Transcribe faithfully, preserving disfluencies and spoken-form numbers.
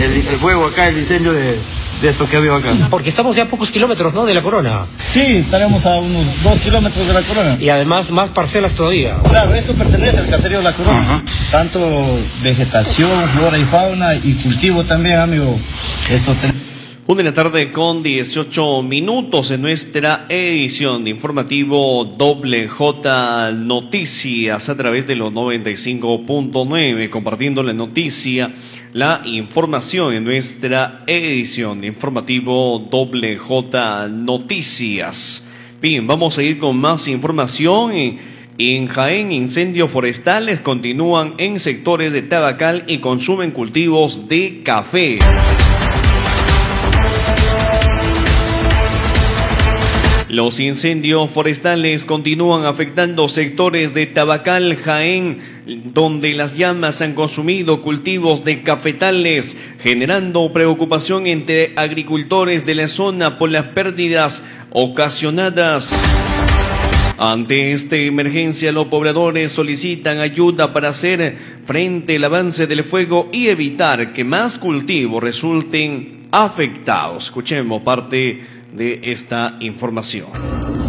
el, el fuego acá, el incendio de, de esto que había acá. Porque estamos ya a pocos kilómetros, ¿no?, de la Corona. Sí, estaremos a unos dos kilómetros de la Corona. Y además más parcelas todavía. Claro, esto pertenece al caserío de la Corona. Uh-huh. Tanto vegetación, flora y fauna y cultivo también, amigo. Esto te... Una de la tarde con dieciocho minutos en nuestra edición de informativo Doble J Noticias a través de los noventa y cinco punto nueve, compartiendo la noticia, la información en nuestra edición de informativo Doble J Noticias. Bien, vamos a ir con más información. En Jaén, incendios forestales continúan en sectores de Tabacal y consumen cultivos de café. Los incendios forestales continúan afectando sectores de Tabacal, Jaén, donde las llamas han consumido cultivos de cafetales, generando preocupación entre agricultores de la zona por las pérdidas ocasionadas. Ante esta emergencia, los pobladores solicitan ayuda para hacer frente al avance del fuego y evitar que más cultivos resulten afectados. Escuchemos parte de esta información.